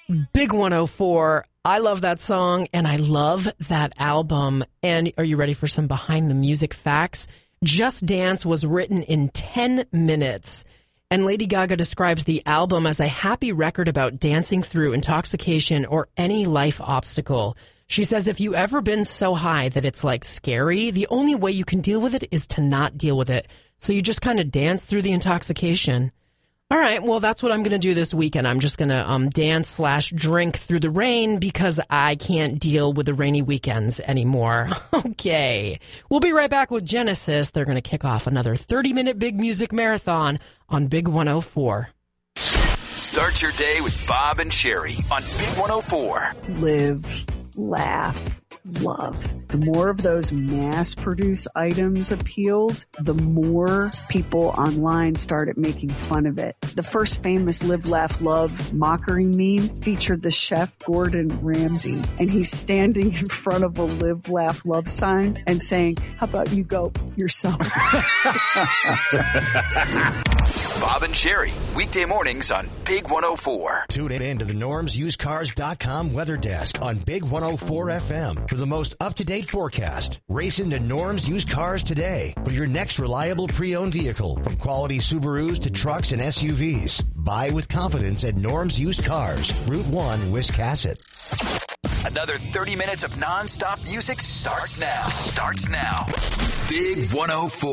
Big 104. I love that song, and I love that album. And are you ready for some behind the music facts? Just Dance was written in 10 minutes. And Lady Gaga describes the album as a happy record about dancing through intoxication or any life obstacle. She says if you've ever been so high that it's like scary, the only way you can deal with it is to not deal with it. So you just kind of dance through the intoxication. All right, well, that's what I'm going to do this weekend. I'm just going to dance/drink through the rain because I can't deal with the rainy weekends anymore. Okay. We'll be right back with Genesis. They're going to kick off another 30-minute big music marathon on Big 104. Start your day with Bob and Sherry on Big 104. Live, laugh, love. The more of those mass-produced items appealed, the more people online started making fun of it. The first famous Live, Laugh, Love mockery meme featured the chef Gordon Ramsay, and he's standing in front of a Live, Laugh, Love sign and saying, "How about you go yourself?" Bob and Sherry, weekday mornings on Big 104. Tune in to the normsusedcars.com weather desk on Big 104 FM for the most up-to-date forecast. Race into Norm's Used Cars today for your next reliable pre-owned vehicle, from quality Subarus to trucks and SUVs. Buy with confidence at Norm's Used Cars, Route 1, Wiscasset. Another 30 minutes of non-stop music starts now. Big 104.